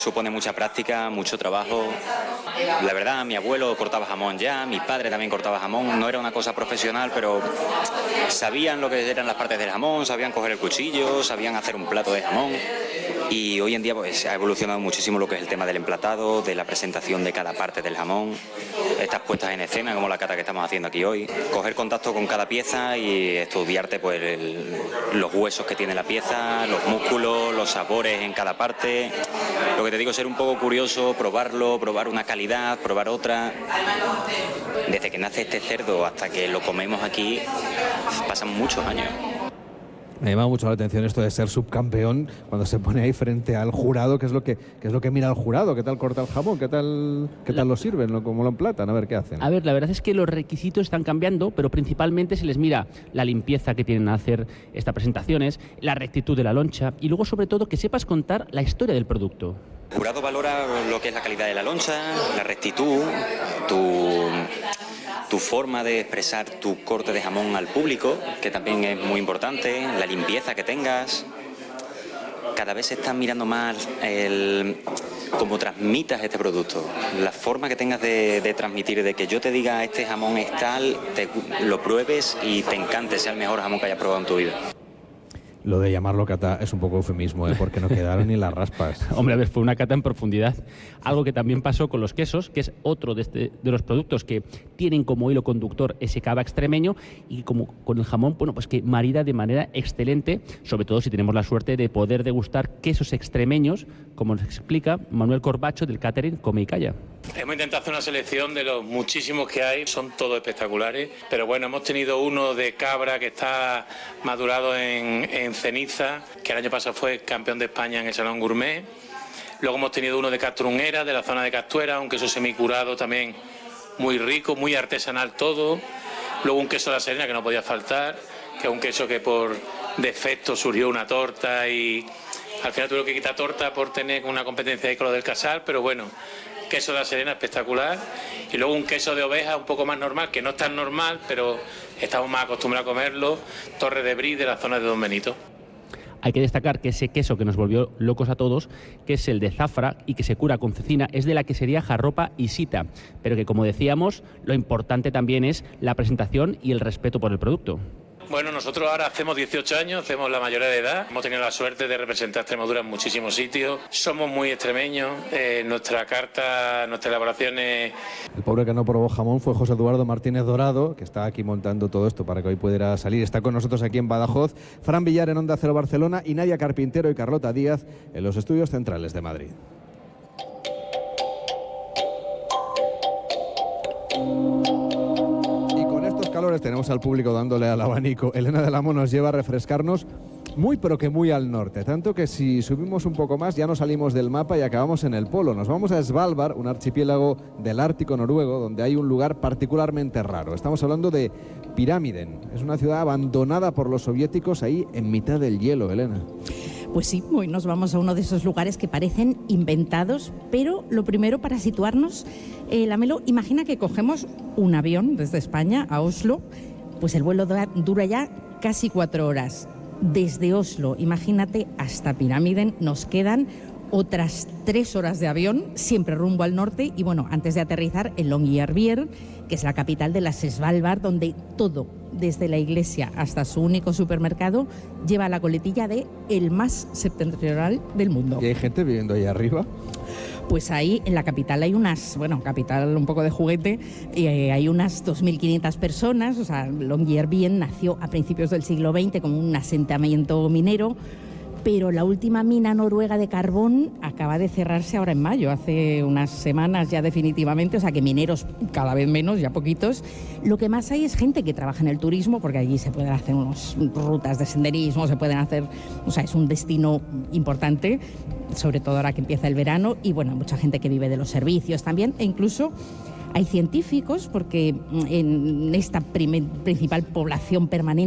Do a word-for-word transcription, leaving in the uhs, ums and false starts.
Supone mucha práctica, mucho trabajo. La verdad, mi abuelo cortaba jamón ya, mi padre también cortaba jamón. No era una cosa profesional, pero sabían lo que eran las partes del jamón, sabían coger el cuchillo, sabían hacer un plato de jamón. Y hoy en día pues ha evolucionado muchísimo lo que es el tema del emplatado, de la presentación de cada parte del jamón, estas puestas en escena como la cata que estamos haciendo aquí hoy, coger contacto con cada pieza y estudiarte pues el, los huesos que tiene la pieza, los músculos, los sabores en cada parte. Lo que te digo, ser un poco curioso, probarlo, probar una calidad, probar otra. Desde que nace este cerdo hasta que lo comemos aquí pasan muchos años. Me llama mucho la atención esto de ser subcampeón cuando se pone ahí frente al jurado, que es lo que, que es lo que mira el jurado, qué tal corta el jamón, qué tal, qué tal lo sirven, cómo lo emplatan, a ver qué hacen. A ver, la verdad es que los requisitos están cambiando, pero principalmente se les mira la limpieza que tienen a hacer estas presentaciones, la rectitud de la loncha y luego sobre todo que sepas contar la historia del producto. El jurado valora lo que es la calidad de la loncha, la rectitud, tu... tu forma de expresar tu corte de jamón al público, que también es muy importante, la limpieza que tengas. Cada vez se está mirando más el cómo transmitas este producto, la forma que tengas de, de transmitir, de que yo te diga este jamón es tal, te, lo pruebes y te encante, sea el mejor jamón que hayas probado en tu vida. Lo de llamarlo cata es un poco eufemismo, ¿eh? Porque no quedaron ni las raspas. Hombre, a ver, fue una cata en profundidad. Algo que también pasó con los quesos, que es otro de, este, de los productos que tienen como hilo conductor ese cava extremeño y como con el jamón, bueno, pues que marida de manera excelente, sobre todo si tenemos la suerte de poder degustar quesos extremeños, como nos explica Manuel Corbacho del catering Come y Calla. Hemos intentado hacer una selección de los muchísimos que hay, son todos espectaculares, pero bueno, hemos tenido uno de cabra que está madurado en, en ceniza, que el año pasado fue campeón de España en el Salón Gourmet. Luego hemos tenido uno de Castrunguera, de la zona de Castuera, un queso semicurado también muy rico, muy artesanal todo. Luego un queso de la Serena que no podía faltar, que es un queso que por defecto surgió una torta y al final tuvieron que quitar torta por tener una competencia ahí con lo del Casal, pero bueno, queso de la Serena espectacular. Y luego un queso de oveja un poco más normal, que no es tan normal, pero estamos más acostumbrados a comerlo, Torre de Brie de la zona de Don Benito. Hay que destacar que ese queso que nos volvió locos a todos, que es el de zafra y que se cura con cecina, es de la quesería Jarropa y Sita, pero que, como decíamos, lo importante también es la presentación y el respeto por el producto. Bueno, nosotros ahora hacemos dieciocho años, hacemos la mayoría de edad, hemos tenido la suerte de representar a Extremadura en muchísimos sitios, somos muy extremeños, eh, nuestra carta, nuestra elaboración es... El pobre que no probó jamón fue José Eduardo Martínez Dorado, que está aquí montando todo esto para que hoy pudiera salir. Está con nosotros aquí en Badajoz, Fran Villar en Onda Cero Barcelona y Nadia Carpintero y Carlota Díaz en los estudios centrales de Madrid. Tenemos al público dándole al abanico. Elena del Amo nos lleva a refrescarnos muy pero que muy al norte, tanto que si subimos un poco más ya no salimos del mapa y acabamos en el polo. Nos vamos a Svalbard, un archipiélago del Ártico noruego, donde hay un lugar particularmente raro. Estamos hablando de Pyramiden. Es una ciudad abandonada por los soviéticos ahí en mitad del hielo, Elena. Pues sí, hoy nos vamos a uno de esos lugares que parecen inventados, pero lo primero para situarnos, eh, Lamelo, imagina que cogemos un avión desde España a Oslo, pues el vuelo dura ya casi cuatro horas. Desde Oslo, imagínate, hasta Pyramiden nos quedan otras tres horas de avión, siempre rumbo al norte, y bueno, antes de aterrizar en Longyearbyen, que es la capital de las Svalbard, donde todo, desde la iglesia hasta su único supermercado, lleva la coletilla de el más septentrional del mundo. ¿Y hay gente viviendo ahí arriba? Pues ahí en la capital hay unas, bueno, capital un poco de juguete, eh, hay unas dos mil quinientas personas. O sea, Longyearbyen nació a principios del siglo veinte como un asentamiento minero, pero la última mina noruega de carbón acaba de cerrarse ahora en mayo, hace unas semanas ya definitivamente, o sea que mineros cada vez menos, ya poquitos. Lo que más hay es gente que trabaja en el turismo, porque allí se pueden hacer unas rutas de senderismo, se pueden hacer, o sea, es un destino importante, sobre todo ahora que empieza el verano, y bueno, mucha gente que vive de los servicios también, e incluso hay científicos, porque en esta primer, principal población permanente